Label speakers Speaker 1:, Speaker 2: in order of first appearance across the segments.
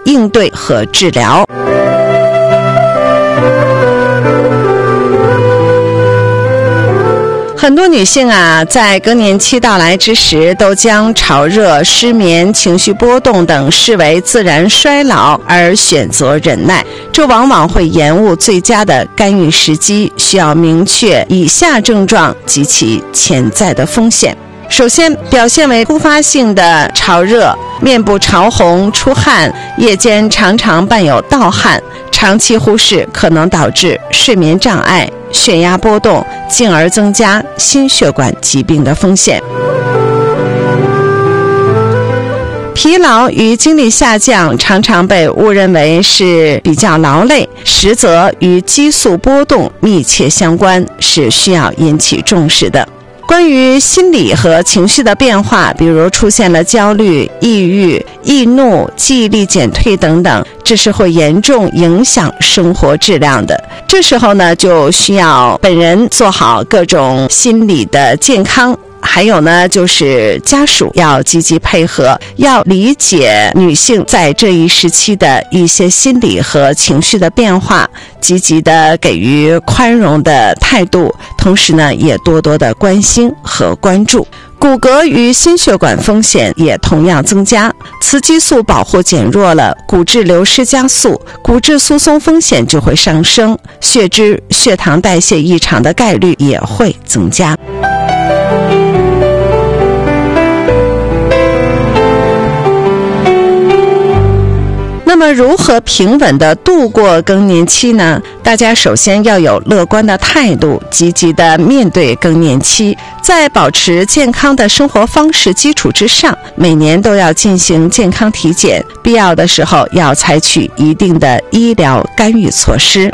Speaker 1: 应对和治疗。很多女性在更年期到来之时，都将潮热、失眠、情绪波动等视为自然衰老，而选择忍耐，这往往会延误最佳的干预时机。需要明确以下症状及其潜在的风险。首先，表现为突发性的潮热，面部潮红、出汗，夜间常常伴有盗汗，长期忽视可能导致睡眠障碍、血压波动，进而增加心血管疾病的风险。疲劳与精力下降常常被误认为是比较劳累，实则与激素波动密切相关，是需要引起重视的。关于心理和情绪的变化，比如出现了焦虑、抑郁、易怒、记忆力减退等等，这是会严重影响生活质量的。这时候呢，就需要本人做好各种心理的健康，还有呢，就是家属要积极配合，要理解女性在这一时期的一些心理和情绪的变化，积极的给予宽容的态度，同时呢，也多多的关心和关注。骨骼与心血管风险也同样增加，雌激素保护减弱了，骨质流失加速，骨质疏松风险就会上升，血脂、血糖代谢异常的概率也会增加。那么如何平稳地度过更年期呢？大家首先要有乐观的态度，积极地面对更年期，在保持健康的生活方式基础之上，每年都要进行健康体检，必要的时候要采取一定的医疗干预措施。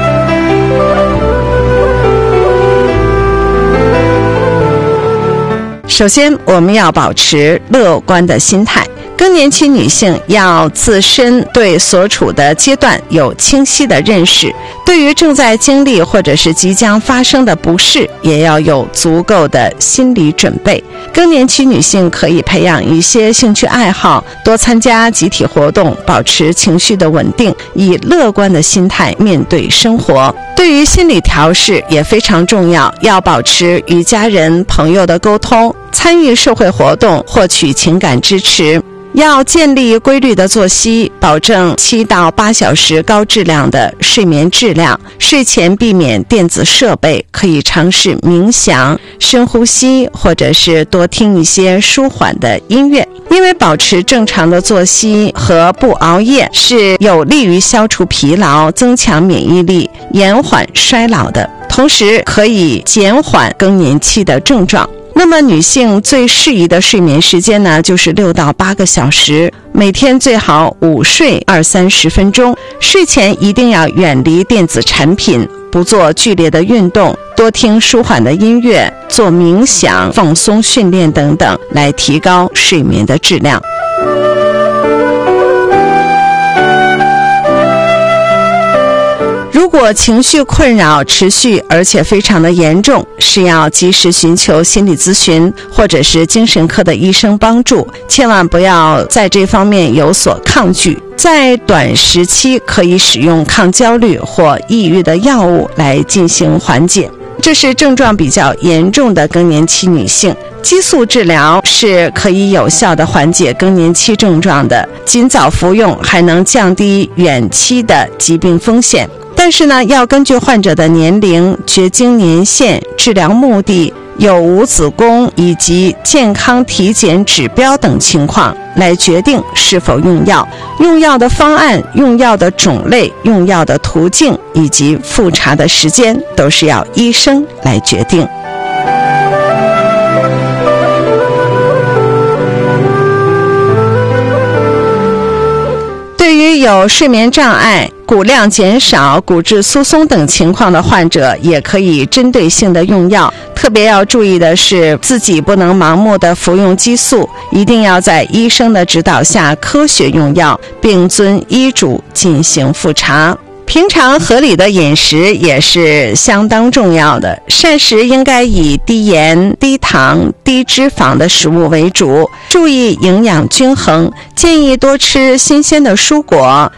Speaker 1: 首先，我们要保持乐观的心态。更年期女性要自身对所处的阶段有清晰的认识，对于正在经历或者是即将发生的不适，也要有足够的心理准备。更年期女性可以培养一些兴趣爱好，多参加集体活动，保持情绪的稳定，以乐观的心态面对生活。对于心理调试也非常重要，要保持与家人、朋友的沟通，参与社会活动，获取情感支持。要建立规律的作息，保证7到8小时高质量的睡眠质量。睡前避免电子设备，可以尝试冥想、深呼吸，或者是多听一些舒缓的音乐。因为保持正常的作息和不熬夜是有利于消除疲劳、增强免疫力、延缓衰老的，同时可以减缓更年期的症状。那么女性最适宜的睡眠时间呢，就是6到8个小时，每天最好午睡20-30分钟。睡前一定要远离电子产品，不做剧烈的运动，多听舒缓的音乐，做冥想、放松训练等等，来提高睡眠的质量。如果情绪困扰持续而且非常的严重，是要及时寻求心理咨询或者是精神科的医生帮助，千万不要在这方面有所抗拒。在短时期可以使用抗焦虑或抑郁的药物来进行缓解，这是症状比较严重的更年期女性。激素治疗是可以有效的缓解更年期症状的，尽早服用还能降低远期的疾病风险。但是呢，要根据患者的年龄、绝经年限、治疗目的、有无子宫以及健康体检指标等情况来决定是否用药。用药的方案、用药的种类、用药的途径以及复查的时间都是要医生来决定。对于有睡眠障碍、骨量减少、骨质疏松等情况的患者，也可以针对性的用药。特别要注意的是，自己不能盲目的服用激素，一定要在医生的指导下科学用药，并遵医嘱进行复查。平常合理的饮食也是相当重要的，膳食应该以低盐、低糖、低脂肪的食物为主，注意营养均衡，建议多吃新鲜的蔬果，